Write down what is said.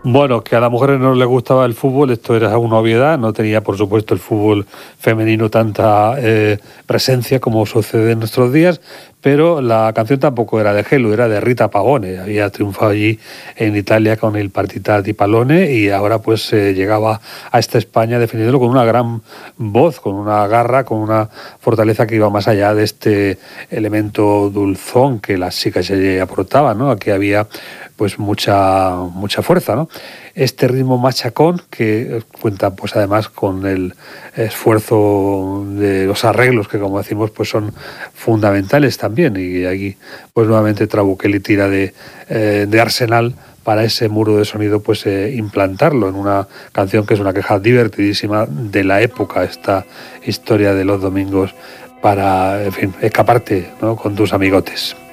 Bueno, que a las mujeres no les gustaba el fútbol, esto era una obviedad, no tenía por supuesto el fútbol femenino tanta presencia como sucede en nuestros días, pero la canción tampoco era de Gelu, era de Rita Pavone, había triunfado allí en Italia con el Partita di Pallone y ahora pues llegaba a esta España defendiéndolo con una gran voz, con una garra, con una fortaleza que iba más allá de este elemento dulzón que las chicas allí aportaban, ¿no? Aquí había pues mucha fuerza, ¿no? Este ritmo machacón que cuenta pues además con el esfuerzo de los arreglos que, como decimos, pues son fundamentales también, y aquí pues nuevamente Trabuchelli tira de arsenal para ese muro de sonido, pues implantarlo en una canción que es una queja divertidísima de la época, esta historia de los domingos para, en fin, escaparte, ¿no?, con tus amigotes.